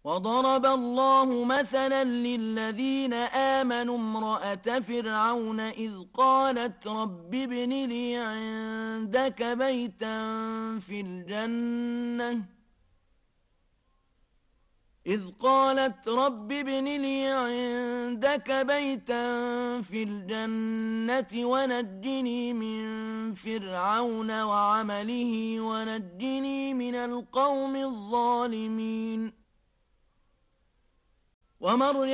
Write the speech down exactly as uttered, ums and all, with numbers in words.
وضرب الله مثلا للذين آمنوا امرأة فرعون إذ قالت رب ابن لي عندك بيتا في الجنة إذ قالت رب ابن لي عندك بيتا في الجنة ونجني من فرعون وعمله ونجني من القوم الظالمين ومريم